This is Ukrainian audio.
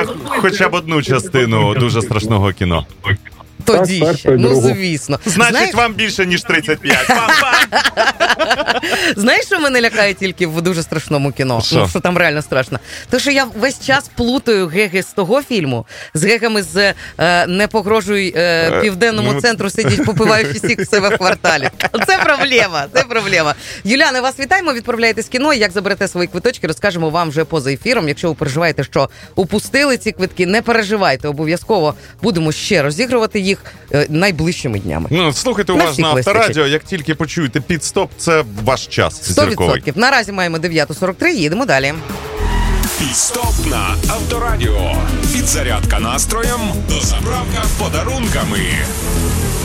хоча б одну частину дуже страшного кіно. Тоді ще, звісно. Значить, вам більше, ніж 35. Знаєш, що мене лякає тільки в дуже страшному кіно? Що там реально страшно? То, що я весь час плутаю геги з того фільму з гегами з «Не погрожуй Південному центру, сидіть, попиваючи сік в себе в кварталі». Це проблема. Юляна, вас вітаємо, відправляєтесь в кіно. Як заберете свої квиточки, розкажемо вам вже поза ефіром. Якщо ви переживаєте, що упустили ці квитки, не переживайте, обов'язково будемо ще розігрувати їх найближчими днями. Слухайте уважно Авторадіо, як тільки почуєте підстоп, це ваш час зірковий. 100%. Наразі маємо 9:43, їдемо далі. Підстоп на Авторадіо. Підзарядка настроєм до заправка подарунками.